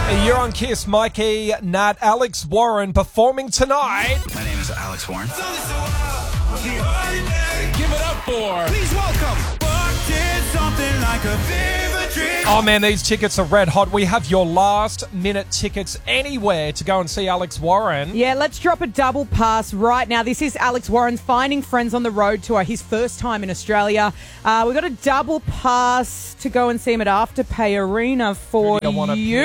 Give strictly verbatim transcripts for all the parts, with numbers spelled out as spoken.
You're on Kiss, Mikey, Nat, Alex Warren performing tonight. My name is Alex Warren. Give it up for, please welcome, something like a fever dream. Oh man, these tickets are red hot. We have your last minute tickets anywhere to go and see Alex Warren. Yeah, let's drop a double pass right now. This is Alex Warren's Finding Friends on the Road tour, his first time in Australia. Uh, we've got a double pass to go and see him at Afterpay Arena for you,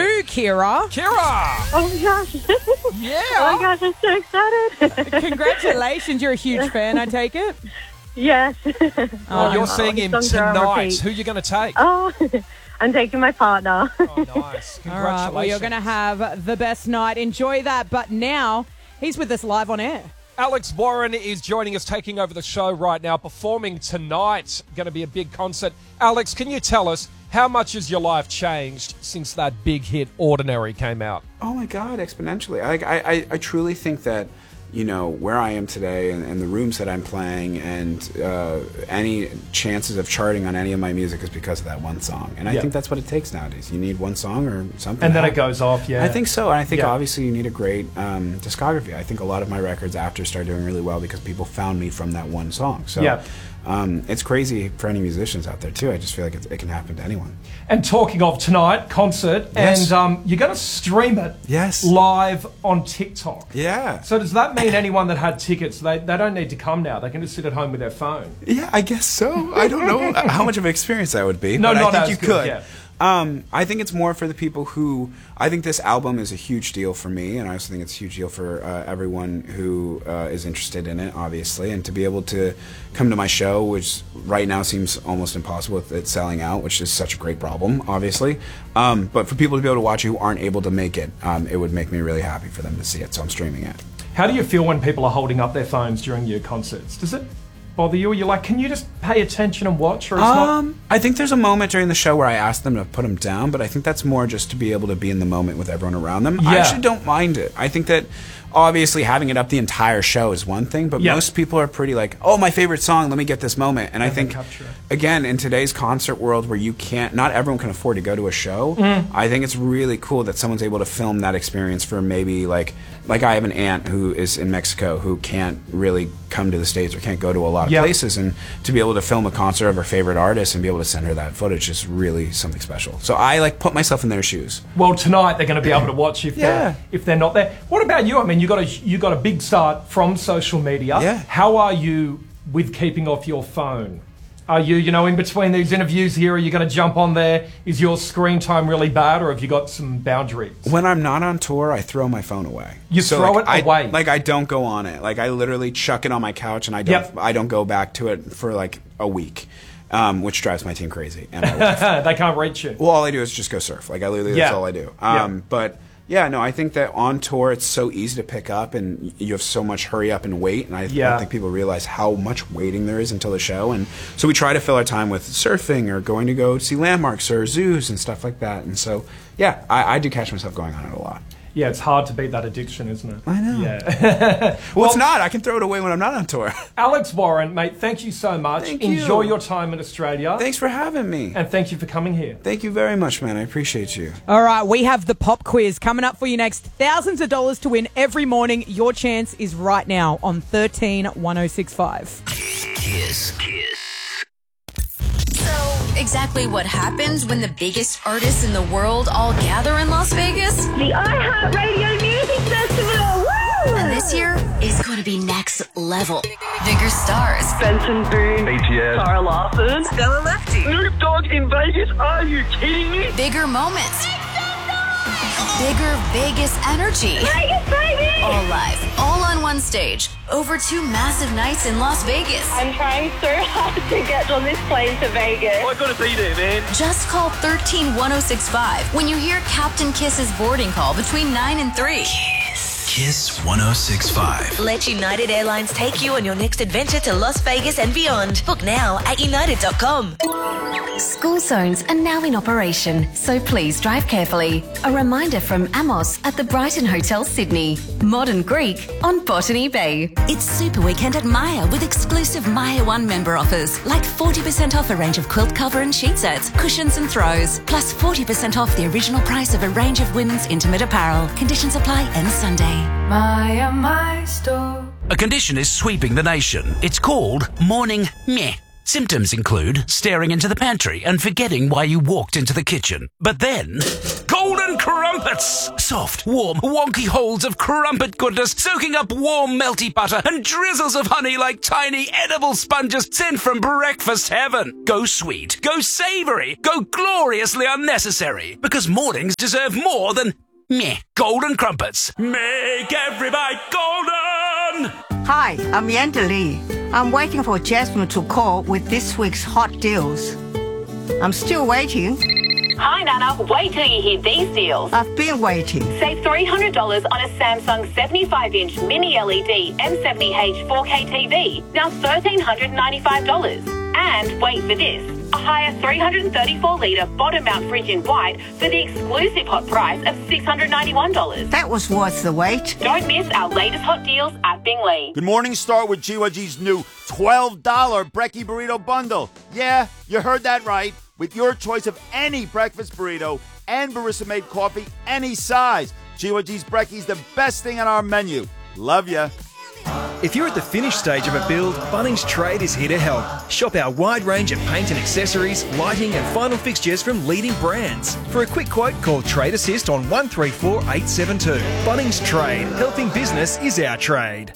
Kira. Kira! Oh my gosh. Yeah! Oh my gosh, I'm so excited. Congratulations, you're a huge fan, I take it? Yes. Oh, you're Oh, seeing him songs are on tonight. repeat. Who are you going to take? Oh, I'm taking my partner. Oh, nice. Congratulations. All right, well, you're going to have the best night. Enjoy that. But now, he's with us live on air. Alex Warren is joining us, taking over the show right now, performing tonight. Going to be a big concert. Alex, can you tell us, how much has your life changed since that big hit, Ordinary, came out? Oh my God, exponentially. I, I, I truly think that, you know, where I am today and, and the rooms that I'm playing and uh, any chances of charting on any of my music is because of that one song. And I Yeah. think that's what it takes nowadays. You need one song or something. And then it goes off, yeah. I think so. And I think Yeah. obviously you need a great um, discography. I think a lot of my records after start doing really well because people found me from that one song. So Yeah. um, it's crazy for any musicians out there too. I just feel like it, it can happen to anyone. And talking of tonight, concert, Yes. and um, you're going to stream it Yes. live on TikTok. Yeah. So does that mean anyone that had tickets, they, they don't need to come now? They can just sit at home with their phone? Yeah, I guess so. I don't know how much of an experience that would be. No, but not I think as you good, could. yeah. Um, I think it's more for the people who. I think this album is a huge deal for me, and I also think it's a huge deal for uh, everyone who uh, is interested in it, obviously. And to be able to come to my show, which right now seems almost impossible with it selling out, which is such a great problem, obviously. Um, but for people to be able to watch it who aren't able to make it, um, it would make me really happy for them to see it. So I'm streaming it. How do you feel when people are holding up their phones during your concerts? Does it bother you? Or you're like, can you just pay attention and watch? Or it's Um, not? I think there's a moment during the show where I ask them to put them down, but I think that's more just to be able to be in the moment with everyone around them. I Yeah. actually don't mind it. I think that obviously having it up the entire show is one thing, but Yeah. most people are pretty like, oh, my favorite song, let me get this moment. And I then think, capture it. again, in today's concert world where you can't, not everyone can afford to go to a show, Mm. I think it's really cool that someone's able to film that experience for maybe like, like I have an aunt who is in Mexico who can't really come to the States or can't go to a lot of Yeah. places, and to be able to film a concert of her favorite artist and be able to send her that footage is really something special. So I like put myself in their shoes. Well, tonight they're going to be able to watch if Yeah. they're if they're not there. What about you? I mean, you got a you got a big start from social media. Yeah. How are you with keeping off your phone? Are you, you know, in between these interviews here, are you going to jump on there? Is your screen time really bad, or have you got some boundaries? When I'm not on tour, I throw my phone away. You throw like, it I, away? Like I don't go on it. Like I literally chuck it on my couch and I don't. Yep. I don't go back to it for like a week, um, which drives my team crazy. And my wife. They can't reach you. Well, all I do is just go surf. Like I literally, Yeah. that's all I do. Yeah. Um, But yeah, no, I think that on tour it's so easy to pick up, and you have so much hurry up and wait. And I Yeah. don't think people realize how much waiting there is until the show. And so we try to fill our time with surfing or going to go see landmarks or zoos and stuff like that. And so yeah, I, I do catch myself going on it a lot. Yeah, it's hard to beat that addiction, isn't it? I know. Yeah. Well, it's not. I can throw it away when I'm not on tour. Alex Warren, mate, thank you so much. Thank you. Enjoy your time in Australia. Thanks for having me. And thank you for coming here. Thank you very much, man. I appreciate you. All right, we have the pop quiz coming up for you next. Thousands of dollars to win every morning. Your chance is right now on thirteen one oh six five. Kiss. Kiss. So, exactly what happens when the biggest artists in the world all gather in Las Vegas? The iHeartRadio Music Festival! Woo! And this year is going to be next level. Bigger stars, Benson Boone, B T S, Sarah Larson, Stella Lefty, Snoop Dogg in Vegas. Are you kidding me? bigger moments, bigger Vegas energy. Vegas, baby! All live, all on one stage. Over two massive nights in Las Vegas. I'm trying so hard to get on this plane to Vegas. I gotta be there, man. Just call thirteen one oh six five when you hear Captain Kiss's boarding call between nine and three. Kiss one oh six five. Let United Airlines take you on your next adventure to Las Vegas and beyond. Book now at united dot com. School zones are now in operation, so please drive carefully. A reminder from Amos at the Brighton Hotel, Sydney. Modern Greek on Botany Bay. It's Super Weekend at Maya with exclusive Maya One member offers, like forty percent off a range of quilt cover and sheet sets, cushions and throws, plus forty percent off the original price of a range of women's intimate apparel. Conditions apply end Sunday. Maya, my store. A condition is sweeping the nation. It's called morning meh. Symptoms include staring into the pantry and forgetting why you walked into the kitchen. But then, golden crumpets! Soft, warm, wonky holes of crumpet goodness soaking up warm, melty butter and drizzles of honey like tiny edible sponges sent from breakfast heaven. Go sweet, go savoury, go gloriously unnecessary. Because mornings deserve more than meh. Golden crumpets. Make every bite golden! Hi, I'm Yanda Lee. I'm waiting for Jasmine to call with this week's hot deals. I'm still waiting. Hi, Nana. Wait till you hear these deals. I've been waiting. Save three hundred dollars on a Samsung seventy-five inch Mini L E D M seventy H four K T V, now one thousand three hundred ninety-five dollars. And wait for this. A higher three hundred thirty-four litre bottom mount fridge in white for the exclusive hot price of six hundred ninety-one dollars. That was worth the wait. Don't miss our latest hot deals at Bingley. Good morning, start with G Y G's new twelve dollars Brekkie Burrito Bundle. Yeah, you heard that right. With your choice of any breakfast burrito and barista-made coffee, any size. G Y G's Brekkie's the best thing on our menu. Love ya. If you're at the finish stage of a build, Bunnings Trade is here to help. Shop our wide range of paint and accessories, lighting and final fixtures from leading brands. For a quick quote, call Trade Assist on one three four eight seven two. Bunnings Trade. Helping business is our trade.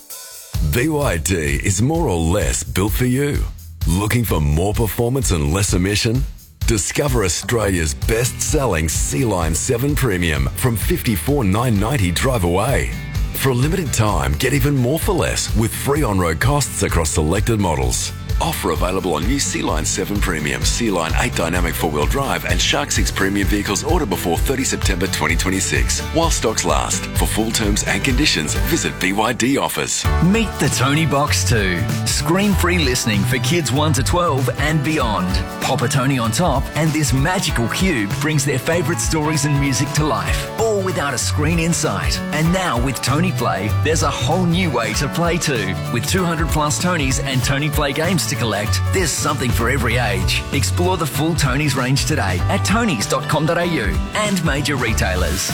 B Y D is more or less built for you. Looking for more performance and less emission? Discover Australia's best-selling Sea-Line seven Premium from fifty-four thousand nine hundred ninety dollars drive away. For a limited time, get even more for less with free on-road costs across selected models. Offer available on new Sea-Line seven Premium, Sea-Line eight Dynamic four-wheel drive and Shark six Premium vehicles order before thirtieth September twenty twenty-six. While stocks last. For full terms and conditions, visit B Y D offers. Meet the Tony Box two. Screen-free listening for kids one to twelve and beyond. Pop a Tony on top and this magical cube brings their favourite stories and music to life. All without a screen in sight. And now with Tony Play, there's a whole new way to play too. With two hundred plus Tonys and Tony Play games to collect, there's something for every age. Explore the full Tonys range today at tonys dot com dot a u and major retailers.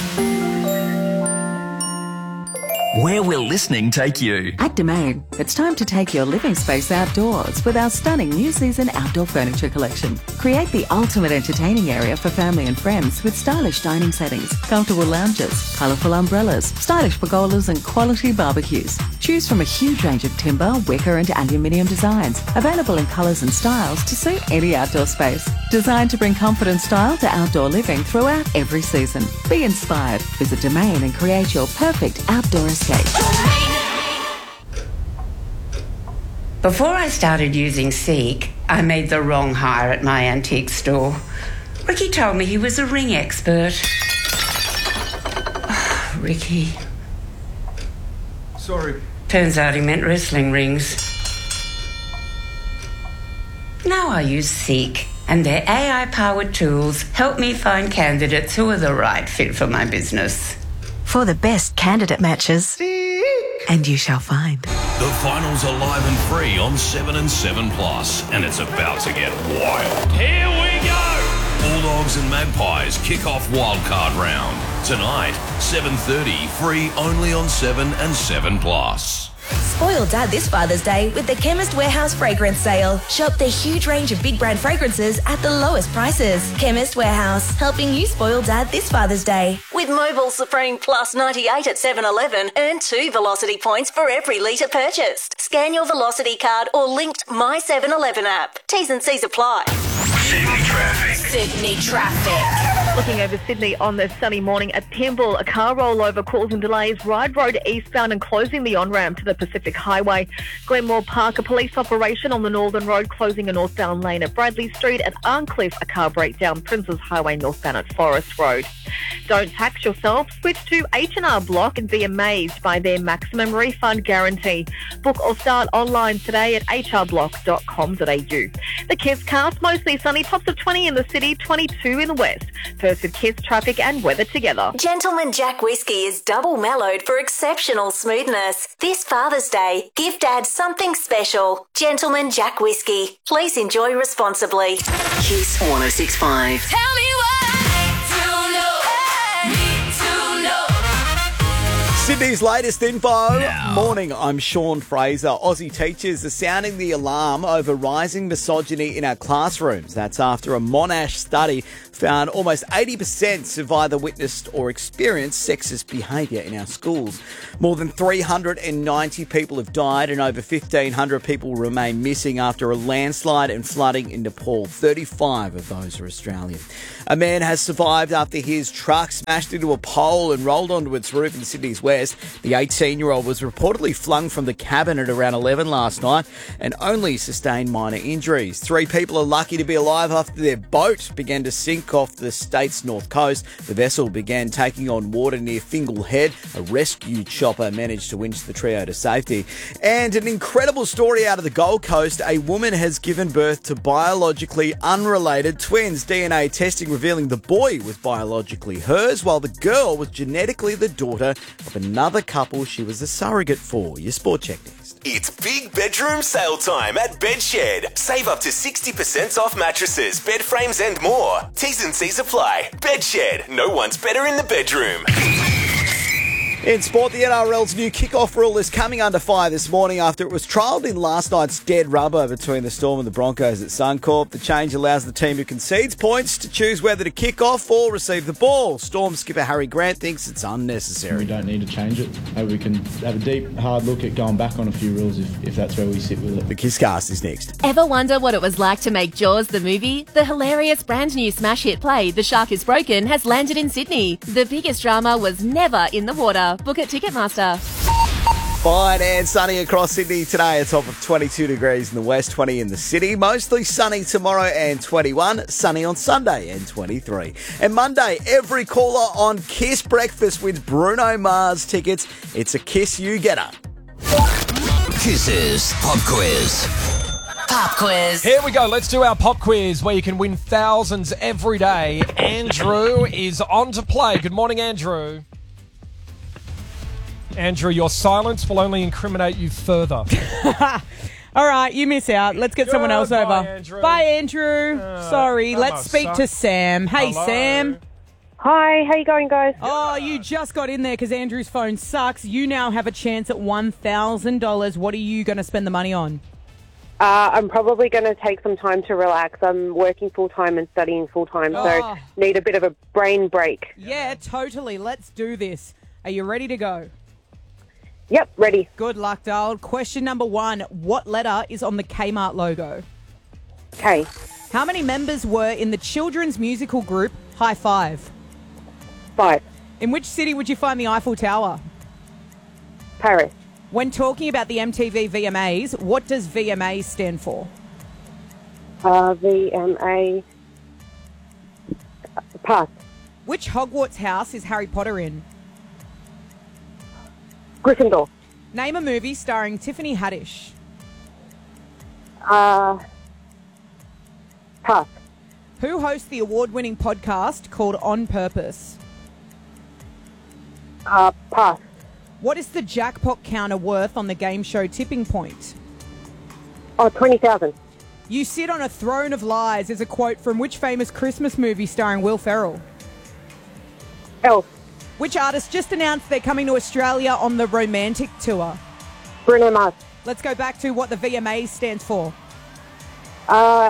Where will listening take you? At Domain, it's time to take your living space outdoors with our stunning new season outdoor furniture collection. Create the ultimate entertaining area for family and friends with stylish dining settings, comfortable lounges, colourful umbrellas, stylish pergolas and quality barbecues. Choose from a huge range of timber, wicker and aluminium designs, available in colours and styles to suit any outdoor space. Designed to bring comfort and style to outdoor living throughout every season. Be inspired. Visit Domain and create your perfect outdoor escape. Before I started using Seek, I made the wrong hire at my antique store. Ricky told me he was a ring expert. Oh, Ricky. Sorry. Turns out he meant wrestling rings. Now I use Seek, and their A I-powered tools help me find candidates who are the right fit for my business. For the best candidate matches, Seek. And you shall find. The finals are live and free on seven and seven Plus, and it's about to get wild. Here we go! Bulldogs and Magpies kick off wildcard round. Tonight, seven thirty, free only on seven and seven Plus. Spoil Dad this Father's Day with the Chemist Warehouse Fragrance Sale. Shop the huge range of big brand fragrances at the lowest prices. Chemist Warehouse, helping you spoil Dad this Father's Day. With Mobile Supreme Plus ninety-eight at seven eleven, earn two Velocity points for every litre purchased. Scan your Velocity card or linked My seven eleven app. T's and C's apply. Sydney traffic. Sydney traffic. Looking over Sydney on this sunny morning at Pymble, a car rollover causing delays. Ryde Road eastbound and closing the on-ramp to the Pacific Highway. Glenmore Park, a police operation on the Northern Road closing a northbound lane at Bradley Street. At Arncliffe, a car breakdown, Princes Highway northbound at Forest Road. Don't tax yourself. Switch to H and R Block and be amazed by their maximum refund guarantee. Book or start online today at h r block dot com dot a u. The Kiss cast, mostly sunny, tops of twenty in the city, twenty-two in the west. First with Kiss traffic and weather together. Gentleman Jack Whiskey is double mellowed for exceptional smoothness. This Father's Day, give Dad something special. Gentleman Jack Whiskey. Please enjoy responsibly. Kiss one oh six point five. Tell me Sydney's latest info. Morning, I'm Sean Fraser. Aussie teachers are sounding the alarm over rising misogyny in our classrooms. That's after a Monash study found almost eighty percent have either witnessed or experienced sexist behaviour in our schools. More than three hundred ninety people have died and over fifteen hundred people remain missing after a landslide and flooding in Nepal. thirty-five of those are Australian. A man has survived after his truck smashed into a pole and rolled onto its roof in Sydney's west. The eighteen-year-old was reportedly flung from the cabin at around eleven last night and only sustained minor injuries. Three people are lucky to be alive after their boat began to sink off the state's north coast. The vessel began taking on water near Fingal Head. A rescue chopper managed to winch the trio to safety. And an incredible story out of the Gold Coast. A woman has given birth to biologically unrelated twins. D N A testing revealing the boy was biologically hers, while the girl was genetically the daughter of another couple she was a surrogate for. Your Sport Check next. It's big bedroom sale time at Bedshed. Save up to sixty percent off mattresses, bed frames and more. T's and C's apply. Bedshed. No one's better in the bedroom. In sport, the N R L's new kickoff rule is coming under fire this morning after it was trialled in last night's dead rubber between the Storm and the Broncos at Suncorp. The change allows the team who concedes points to choose whether to kick off or receive the ball. Storm skipper Harry Grant thinks it's unnecessary. We don't need to change it. Maybe we can have a deep, hard look at going back on a few rules if, if that's where we sit with it. The Kisscast is next. Ever wonder what it was like to make Jaws the movie? The hilarious brand new smash hit play, The Shark is Broken, has landed in Sydney. The biggest drama was never in the water. Book at Ticketmaster. Fine and sunny across Sydney today. A top of twenty-two degrees in the west, twenty in the city. Mostly sunny tomorrow and twenty-one. Sunny on Sunday and twenty-three. And Monday, every caller on Kiss Breakfast wins Bruno Mars tickets. It's a Kiss You Getter. Kiss's Pop Quiz. Pop quiz. Here we go. Let's do our pop quiz where you can win thousands every day. Andrew is on to play. Good morning, Andrew. Andrew, your silence will only incriminate you further. All right, you miss out. Let's get someone else over. Bye, Andrew. Bye, Andrew. Uh, Sorry. that Let's must speak suck. to Sam. Hey, Hello. Sam. Hi, how you going, guys? Oh, you just got in there because Andrew's phone sucks. You now have a chance at one thousand dollars. What are you going to spend the money on? Uh, I'm probably going to take some time to relax. I'm working full-time and studying full-time, Oh. so need a bit of a brain break. Yeah, totally. Let's do this. Are you ready to go? Yep, ready. Good luck, Dale. Question number one. What letter is on the Kmart logo? K. How many members were in the children's musical group High Five? Five. In which city would you find the Eiffel Tower? Paris. When talking about the M T V V M As, what does V M A stand for? Uh, V M A. Pass. Which Hogwarts house is Harry Potter in? Gryffindor. Name a movie starring Tiffany Haddish. Uh, pass. Who hosts the award-winning podcast called On Purpose? Uh, pass. What is the jackpot counter worth on the game show Tipping Point? Oh, twenty thousand. You sit on a throne of lies is a quote from which famous Christmas movie starring Will Ferrell? Elf. Which artist just announced they're coming to Australia on the Romantic Tour? Bruno Mars. Let's go back to what the V M A stands for. Uh,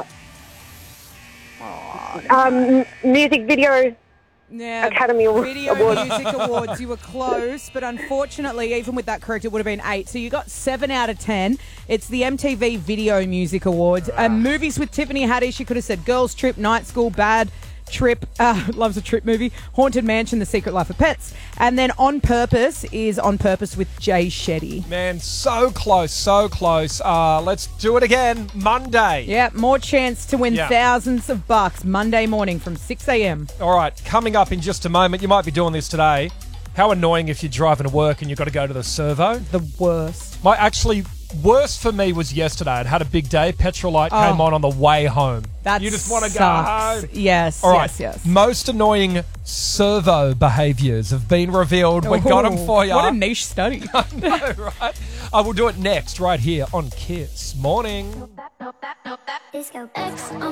um, music video. Yeah, Academy Award- Video Awards. Music Awards. You were close, but unfortunately, even with that correct, it would have been eight. So you got seven out of ten. It's the M T V Video Music Awards. Uh, movies with Tiffany Haddish. You could have said Girls Trip, Night School, Bad. Trip, uh, loves a Trip movie. Haunted Mansion, The Secret Life of Pets. And then On Purpose is On Purpose with Jay Shetty. Man, so close, so close. Uh, let's do it again. Monday. Yeah, more chance to win Yeah. thousands of bucks Monday morning from six a.m. All right, coming up in just a moment. You might be doing this today. How annoying if you're driving to work and you've got to go to the servo. The worst. My actually worst for me was yesterday. I'd had a big day. Petrol light Oh. came on on the way home. That You just want to go sucks. home. Yes, All right. yes, yes. Most annoying servo behaviours have been revealed. We've got them Oh, for you. What a niche study. I know, right? I will do it next, right here on Kiss Morning. Disco X on